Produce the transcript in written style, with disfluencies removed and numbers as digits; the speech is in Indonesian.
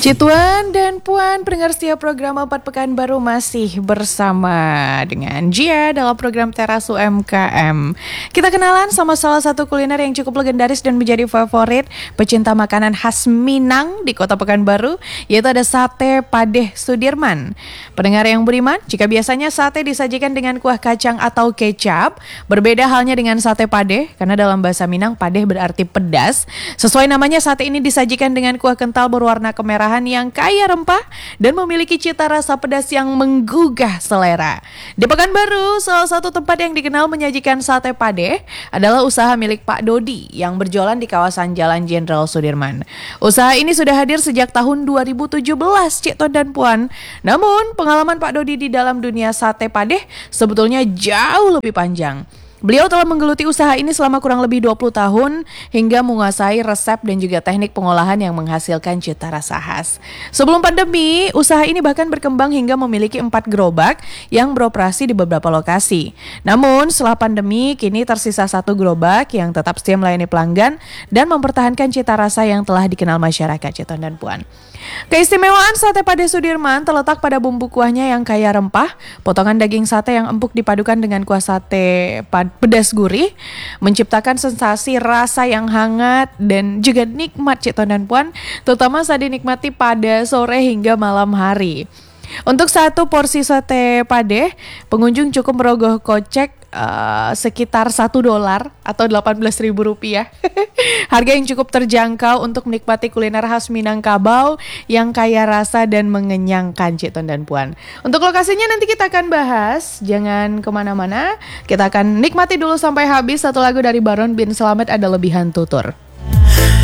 Cituan dan Puan, pendengar setia program 4 Pekan Baru masih bersama dengan Gia dalam program Teras UMKM. Kita kenalan sama salah satu kuliner yang cukup legendaris dan menjadi favorit pecinta makanan khas Minang di Kota Pekanbaru, yaitu ada Sate Padeh Sudirman. Pendengar yang beriman, jika biasanya sate disajikan dengan kuah kacang atau kecap, berbeda halnya dengan sate padeh, karena dalam bahasa Minang padeh berarti pedas. Sesuai namanya, sate ini disajikan dengan kuah kental berwarna kemerahan yang kaya rempah dan memiliki cita rasa pedas yang menggugah selera. Di Pekanbaru, salah satu tempat yang dikenal menyajikan sate padeh adalah usaha milik Pak Dodi yang berjualan di kawasan Jalan Jenderal Sudirman. Usaha ini sudah hadir sejak tahun 2017, Cik Ton dan Puan. Namun, pengalaman Pak Dodi di dalam dunia sate padeh sebetulnya jauh lebih panjang. Beliau telah menggeluti usaha ini selama kurang lebih 20 tahun hingga menguasai resep dan juga teknik pengolahan yang menghasilkan cita rasa khas. Sebelum pandemi, usaha ini bahkan berkembang hingga memiliki 4 gerobak yang beroperasi di beberapa lokasi. Namun setelah pandemi, kini tersisa 1 gerobak yang tetap setia melayani pelanggan dan mempertahankan cita rasa yang telah dikenal masyarakat, Citon dan Puan. Keistimewaan sate Padeh Sudirman terletak pada bumbu kuahnya yang kaya rempah, potongan daging sate yang empuk dipadukan dengan kuah sate pedas gurih, menciptakan sensasi rasa yang hangat dan juga nikmat, Cik Ton dan Puan, terutama saat dinikmati pada sore hingga malam hari. Untuk satu porsi sate padeh, pengunjung cukup merogoh kocek sekitar $1 atau Rp18.000. Harga yang cukup terjangkau untuk menikmati kuliner khas Minangkabau yang kaya rasa dan mengenyangkan, Cik Ton dan Puan. Untuk lokasinya nanti kita akan bahas, jangan kemana-mana. Kita akan nikmati dulu sampai habis satu lagu dari Baron bin Slamet, Ada Lebihan Tutur.